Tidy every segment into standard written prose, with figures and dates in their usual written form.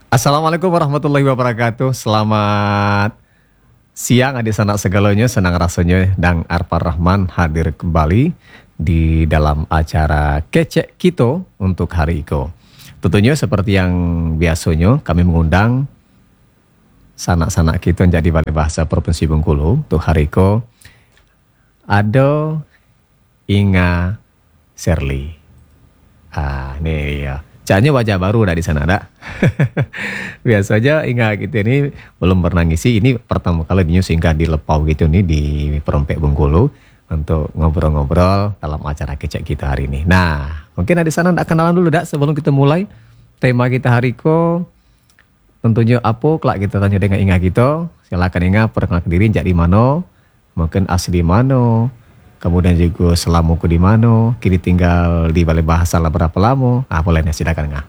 Assalamualaikum warahmatullahi wabarakatuh. Selamat siang adik sanak segalanya, senang rasanya dan Arfar Rahman hadir kembali di dalam acara Kecek Kito untuk hari Iko. Tentunya seperti yang biasanya kami mengundang sanak-sanak kita jadi balai bahasa Provinsi Bengkulu untuk hari Iko. Ada Inga Serly. Ini ya. Caknya wajah baru dari sana ada. Biasanya Inga gitu ini belum pernah ngisi. Ini pertama kali dia singgah di Lepau gitu nih di Perompek Bengkulu untuk ngobrol-ngobrol dalam acara kecek kita hari ini. Nah, mungkin di sana ndak kenalan dulu dak sebelum kita mulai tema kita hari ko. Tentunya apa kelak kita tanya dengan Inga gitu. Silakan Inga perkenalkan diri jadi mana, mungkin asli mana. Kemudian juga selama di mana, kini tinggal di Balai Bahasa lah berapa lama? Boleh nih, silakan Nga.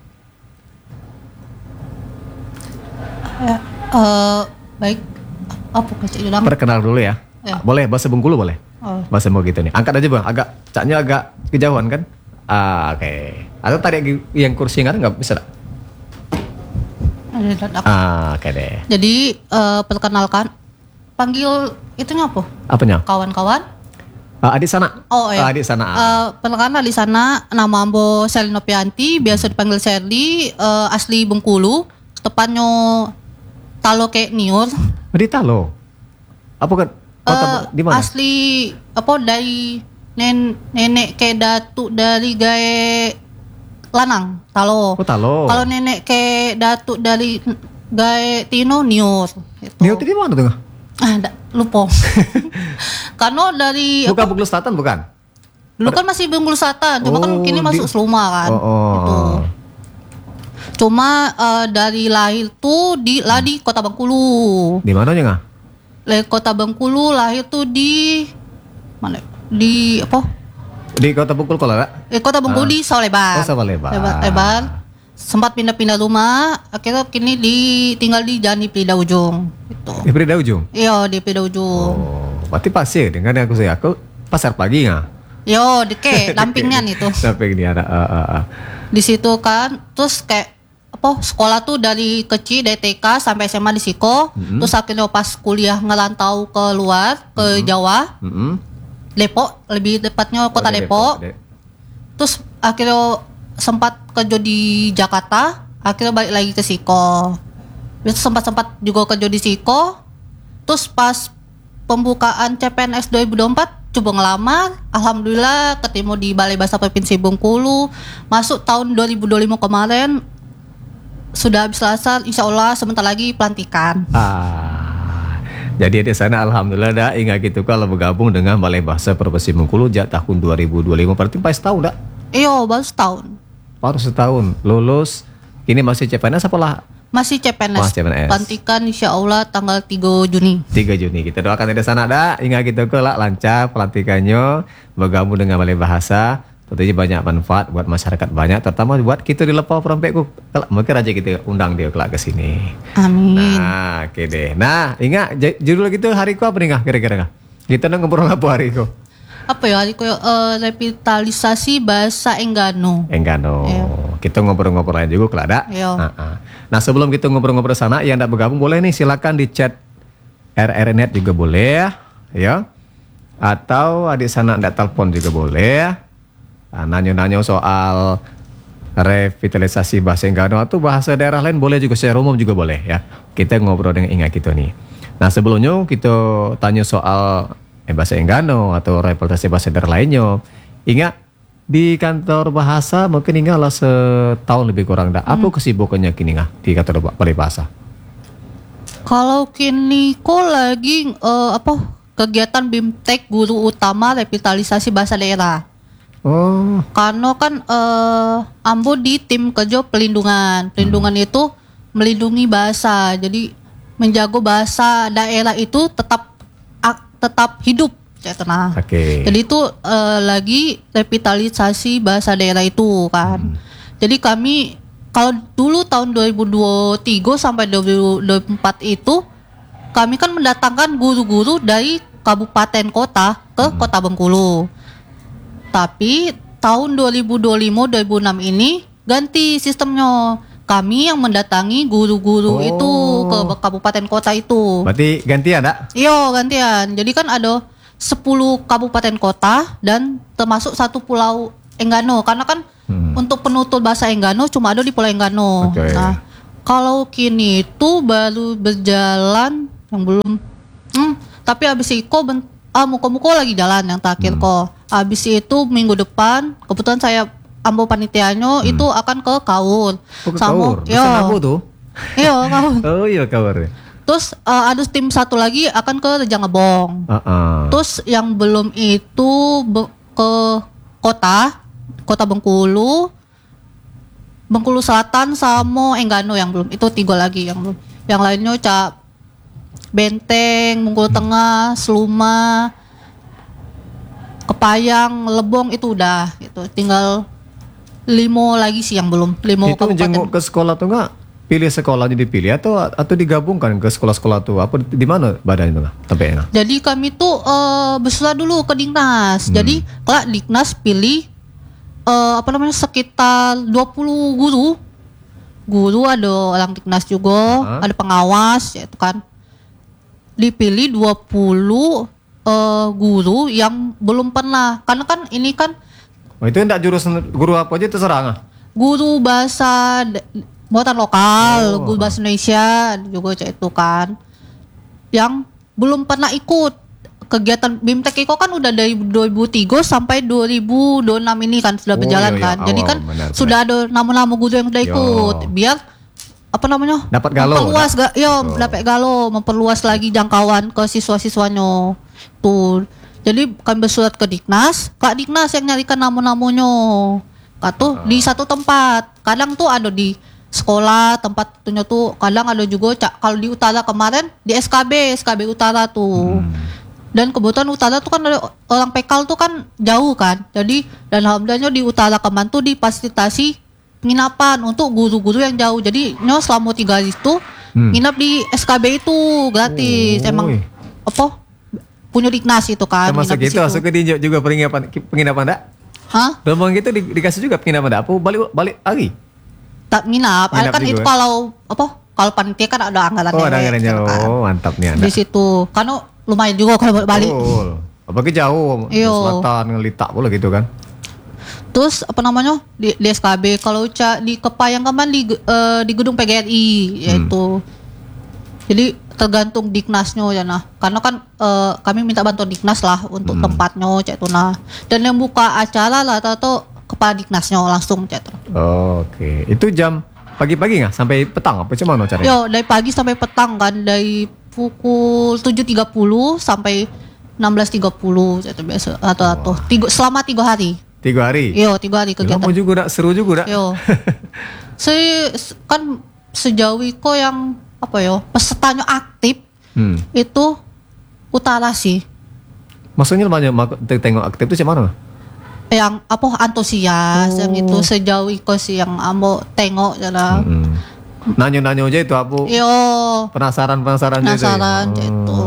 Ya, baik. Apa kecil bilang? Perkenal dulu ya. Boleh bahasa Bengkulu boleh. Bahasa mau gitu nih. Angkat aja bang, caknya agak kejauhan kan? Oke. Atau tadi yang kursi nggak bisa? Oke deh. Jadi perkenalkan, panggil itunya apa? Apanya? Kawan-kawan. Adik sana. Oh iya. Adik sana. Perkenalkan di sana nama Ambo Selly Nopianti, biasa dipanggil Serly, asli Bengkulu, tepatnya Talo ke Niur. Di Talo. Apa kan? Di mana? Asli apa dari nenek ke datuk dari gae lanang Talo. Oh Talo. Kalau nenek ke datuk dari gae Tino Niur. Gitu. Niur itu di mana tuh? Lupa. Karena dari bukan Bengkulu Selatan bukan? Dulu kan masih Bengkulu Selatan, cuma kan kini masuk Seluma kan. Gitu. Cuma dari lahir tuh di Kota Bengkulu. Di mana nggak? Kota Bengkulu lahir tuh di mana? Di apa? Di Kota Bengkulu kalau enggak? Kota Bengkulu di Sawalébar. Oh, Sawalébar. Sawalébar. Sempat pindah-pindah rumah, akhirnya kini tinggal di Jani Prida Ujung. Gitu. Di Prida Ujung? Iya, di Prida Ujung. Berarti pasir dengan yang aku pasar pagi nggak? Yo, deke dampingnya itu. Dampingnya ada. Di situ kan, terus kayak apa? Sekolah tuh dari kecil dari TK sampai SMA di Siko. Terus akhirnya pas kuliah ngelantau ke luar ke Jawa, Depok, lebih tepatnya kota Depok. Terus akhirnya sempat kerja di Jakarta, akhirnya balik lagi ke Siko. Terus sempat juga kerja di Siko. Terus pas pembukaan CPNS 2024 coba ngelamar, alhamdulillah ketemu di Balai Bahasa Provinsi Bengkulu. Masuk tahun 2025 kemarin, sudah habis lasar, insya Allah sebentar lagi pelantikan. Jadi di sana alhamdulillah dah ingat gitu kalau bergabung dengan Balai Bahasa Provinsi Bengkulu sejak tahun 2025. Berarti pas tahun dah? Iya, baru setahun. Baru setahun lulus. Ini masih CPNS apalah? Masih CPNS. Pelantikan insya Allah tanggal 3 Juni. 3 Juni. Kita doakan di sana dah. Ingat gitu ke lah lancar pelantikannya. Bergabung dengan Balai Bahasa. Tentunya banyak manfaat buat masyarakat banyak. Terutama buat kita di Lepau Perompekku. Mungkin aja kita undang dia kelak ke sini. Amin. Nah, oke deh. Nah, ingat judul gitu hariku apa nih nggak kira-kira? Kita ngobrol apa hariku? Apa ya revitalisasi bahasa Enggano. Iya. Kita ngobrol-ngobrol aja juga kalau ada. Nah sebelum kita ngobrol-ngobrol sana yang tidak bergabung boleh nih silakan di chat RRNet juga boleh ya. Atau adik sana tidak telepon juga boleh. Nanya-nanya soal revitalisasi bahasa Enggano atau bahasa daerah lain boleh juga, secara umum juga boleh ya. Kita ngobrol dengan Inga kita nih. Nah sebelumnya kita tanya soal bahasa Enggano atau revitalisasi bahasa daerah lainnya. Ingat di kantor bahasa mungkin Inga lah setahun lebih kurang dah. Apa kesibukannya kini Inga di kantor Balai Bahasa? Kalau kini kok lagi kegiatan BIMTEK guru utama revitalisasi bahasa daerah. Karena kan Ambo di tim kerja pelindungan. Pelindungan itu melindungi bahasa. Jadi menjaga bahasa daerah itu tetap hidup. Jadi itu lagi revitalisasi bahasa daerah itu kan. Jadi kami kalau dulu tahun 2023 sampai 2024 itu kami kan mendatangkan guru-guru dari kabupaten kota ke Kota Bengkulu. Tapi tahun 2025-2026 ini ganti sistemnya. kami yang mendatangi guru-guru itu ke kabupaten kota itu. Berarti gantian dak? Iya gantian. Jadi kan ada 10 kabupaten kota dan termasuk satu pulau Enggano. Karena kan untuk penutur bahasa Enggano cuma ada di Pulau Enggano. Okay. Nah, kalau kini itu baru berjalan yang belum. Tapi habis itu muko-muko lagi jalan yang terakhir kok. Habis itu minggu depan kebetulan saya ambo panitianya itu akan ke Kaur. Ke Kaur? Yo. Pesan aku tuh? Iya Kaur. Oh iya Kaur. Terus ada tim satu lagi akan ke Rejang Ngebong. Terus yang belum itu ke kota Bengkulu, Bengkulu Selatan sama Enggano yang belum. Itu 3 lagi yang belum. Yang lainnya Benteng, Bengkulu Tengah, Seluma, Kepayang, Lebong itu udah gitu. Tinggal 5 lagi sih yang belum. 5 itu jenguk ke sekolah tuh nggak? Pilih sekolahnya dipilih atau digabungkan ke sekolah-sekolah tuh? Apa di mana badan itu nggak? Tempatnya? Jadi kami tuh bersurat dulu ke Diknas. Jadi kalau Diknas pilih sekitar 20 guru. Guru ada orang Diknas juga, ada pengawas ya itu kan. Dipilih 20 guru yang belum pernah. Karena kan ini kan itu enggak jurusan guru apa aja terserah nggak? Guru bahasa buatan lokal, guru bahasa Indonesia juga itu kan. Yang belum pernah ikut kegiatan BIMTEK itu kan udah dari 2003 sampai 2026 ini kan sudah berjalan kan. Jadi kan sudah ada nama-nama guru yang udah ikut. Biar dapat galo. Dapat galo, memperluas lagi jangkauan ke siswa-siswanya. Tuh. Jadi kami bersurat ke Diknas, Kak Diknas yang nyarikan nama-namanya. Tuh di satu tempat. Kadang tuh ada di sekolah tempat itunya tuh, kadang ada juga kalau di utara kemarin di SKB Utara tuh. Dan kebetulan utara tuh kan ada orang PKL tuh kan jauh kan. Jadi dan alhamdulillahnya di utara kemarin tuh difasilitasi penginapan untuk guru-guru yang jauh. Jadi selama 3 hari itu nginap di SKB itu gratis. Emang punya Diknas itu kan. Sama segitu suka diinjak juga penginapan enggak? Hah? Rombongan gitu dikasih juga penginapan enggak? Apa balik lagi? Tak nginap kan itu juga. Kalau panitia kan ada anggarannya. Ada anggarannya. Kan. Mantap nih Anda. Di situ. Karena lumayan juga kalau balik. Apalagi jauh, selatan ngelitak pula gitu kan. Terus di SKB kalau di Kepayang kemarin di gedung PGRI yaitu. Jadi tergantung Diknasnya ya nah. Karena kan kami minta bantuan Diknas lah untuk tempatnya itu nah. Dan yang buka acara lah atau kepala Diknasnya langsung itu. Oke. Itu jam pagi-pagi nggak sampai petang apa cuma caranya? Yo, dari pagi sampai petang kan, dari pukul 7.30 sampai 16.30 itu biasa atau selama 3 hari. 3 hari? Yo, 3 hari kegiatan. Lama juga seru juga Yo. Kan sejauh itu yang pesertanya aktif itu utara sih. Maksudnya banyak tengok aktif itu gimana? Yang antusias yang itu sejauh itu sih yang ambo tengok jalan. Nanyo aja itu aku. Yo. Penasaran itu.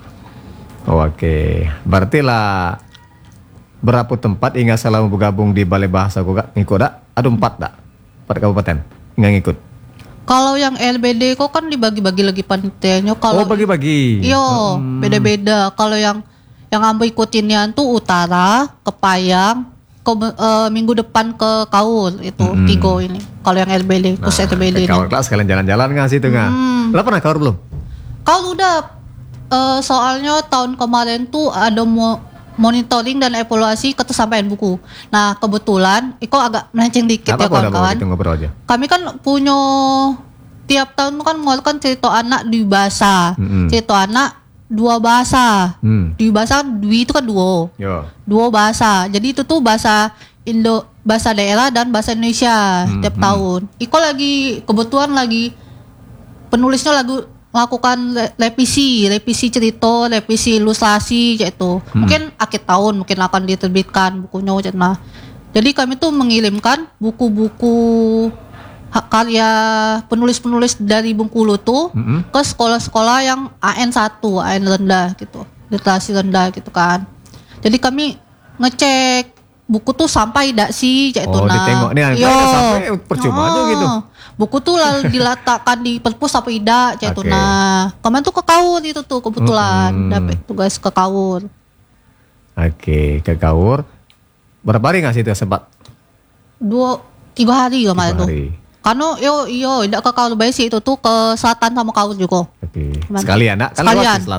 Oke. Berarti lah berapa tempat hingga selama bergabung di Balai Bahasa kok ngikut dak? Ada 4 kabupaten nggak ngikut. Kalau yang LBD kok kan dibagi-bagi lagi panitianya. Kalau bagi-bagi. Yo, beda-beda. Kalau yang ambo ikutinnya tuh utara, Kepayang, minggu depan ke Kaur itu 3 ini. Kalau yang LBD, terus LBD ini. Kaur kelas sekalian jalan-jalan nggak sih itu nggak? Lo pernah Kaur belum? Kaur udah. Soalnya tahun kemarin tuh ada monitoring dan evaluasi ketersampaian buku. Nah kebetulan, Iko agak melenceng dikit ya kawan-kawan. Kami kan punya tiap tahun kan mengeluarkan cerita anak di bahasa, cerita anak 2 bahasa, di bahasa itu kan dua bahasa. Jadi itu tuh bahasa bahasa daerah dan bahasa Indonesia tiap tahun. Iko kebetulan lagi penulisnya melakukan revisi cerita, revisi ilustrasi yaitu. Mungkin akhir tahun mungkin akan diterbitkan bukunya nah. Jadi kami tuh mengirimkan buku-buku karya penulis-penulis dari Bengkulu tuh ke sekolah-sekolah yang AN 1, AN rendah gitu, literasi rendah gitu kan. Jadi kami ngecek buku tuh sampai tidak sih cek itu nah. Ditengok nih Yo. sampai percuma aja gitu. Buku tuh lalu diletakkan di perpus apa tidak cek itu Oke. nah. Kemarin tuh ke Kaur itu tuh kebetulan dapat tugas ke Kaur. Oke, ke Kaur. Berapa hari nggak sih itu sempat? 3 hari kemarin 3 tuh. hari. Karena tidak ke Kaur baik sih itu tuh ke selatan sama Kaur juga. Oke. Kemana? Sekalian, nak? Kan Sekalian. lewat di selatan.